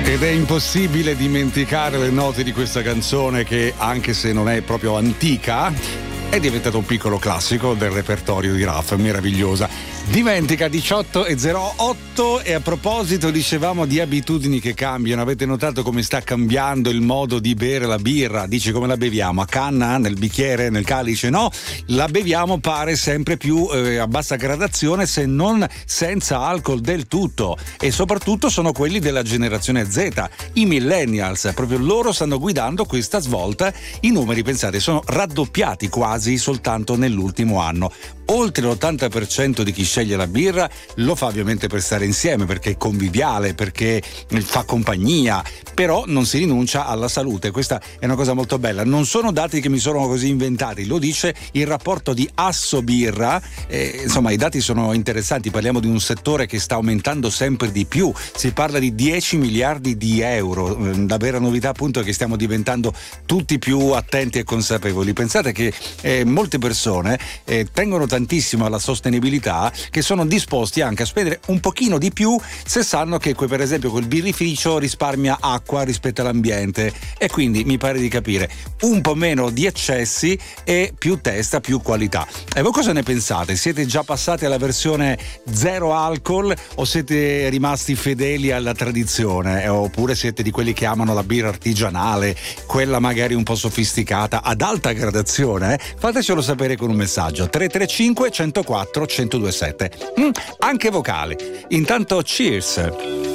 Ed è impossibile dimenticare le note di questa canzone che, anche se non è proprio antica, è diventato un piccolo classico del repertorio di Raf, meravigliosa. Dimentica 18:08 e a proposito dicevamo di abitudini che cambiano, avete notato come sta cambiando il modo di bere la birra? Dici come la beviamo? A canna, nel bicchiere, nel calice? No, la beviamo pare sempre più a bassa gradazione, se non senza alcol del tutto, e soprattutto sono quelli della generazione Z, i millennials, proprio loro stanno guidando questa svolta. I numeri, pensate, sono raddoppiati quasi soltanto nell'ultimo anno. Oltre l'80% di chi sceglie la birra lo fa ovviamente per stare insieme, perché è conviviale, perché fa compagnia, però non si rinuncia alla salute. Questa è una cosa molto bella. Non sono dati che mi sono così inventati, lo dice il rapporto di Assobirra. Insomma, i dati sono interessanti, parliamo di un settore che sta aumentando sempre di più, si parla di 10 miliardi di euro. La vera novità appunto è che stiamo diventando tutti più attenti e consapevoli. Pensate che molte persone tengono tantissimo alla sostenibilità, che sono disposti anche a spendere un pochino di più se sanno che per esempio quel birrificio risparmia acqua rispetto all'ambiente, e quindi mi pare di capire un po' meno di eccessi e più testa, più qualità. E voi cosa ne pensate? Siete già passati alla versione zero alcol o siete rimasti fedeli alla tradizione? Oppure siete di quelli che amano la birra artigianale, quella magari un po' sofisticata, ad alta gradazione? Fatecelo sapere con un messaggio 335 104 1027, anche vocale. Intanto cheers.